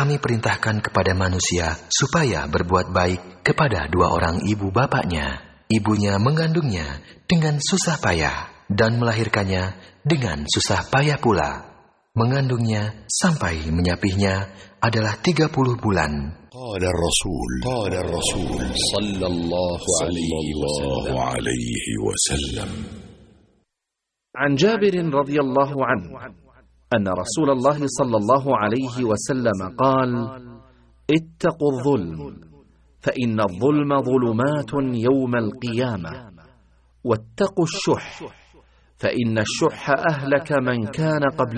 kami perintahkan kepada manusia supaya berbuat baik kepada dua orang ibu bapaknya. Ibunya mengandungnya dengan susah payah dan melahirkannya dengan susah payah pula. Mengandungnya sampai menyapihnya adalah 30 bulan. Qala Rasul sallallahu alaihi wasallam. عن جابر رضي الله عنه أن رسول الله صلى الله عليه وسلم قال: اتقوا الظلم فإن الظلم ظلمات يوم القيامة، واتقوا الشح فإن الشح أهلك من كان قبلكم.